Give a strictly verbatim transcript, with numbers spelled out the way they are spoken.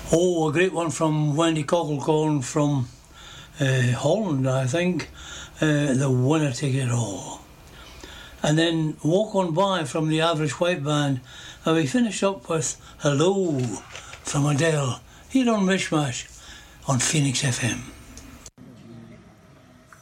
Oh, a great one from Wendy Cocklecorn from uh, Holland, I think. Uh, the Winner Take It All. And then Walk On By from the Average White Band. And we finish up with Hello from Adele, here on Mishmash on Phoenix F M.